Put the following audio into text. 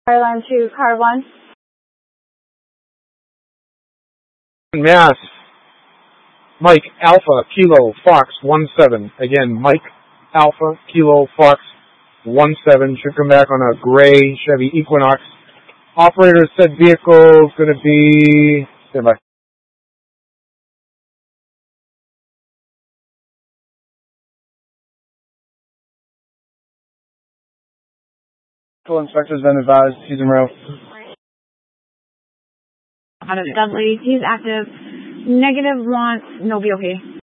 Airline 2, car 1. Mass. Mike Alpha Kilo Fox 17. Again, Mike Alpha Kilo Fox 17. Should come back on a gray Chevy Equinox. Operator said vehicle is going to be... Stand by. Inspector's been advised he's en route. Out of Dudley, he's active. Negative launch, no BOP.